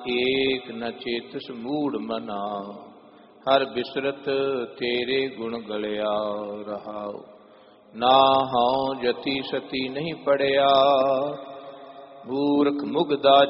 ਏਕ ਨ ਚੇਤਸ ਮੂੜ ਮਨਾ, ਹਰ ਬਿਸਰਤ ਤੇਰੇ ਗੁਣ ਗਲਿਆ ਰਹਾਉ। ਨਾ ਹਉ ਜਤੀ ਸਤੀ ਨਹੀਂ ਪੜਿਆ, ਮੂਰਖ ਮੁਗਦਾ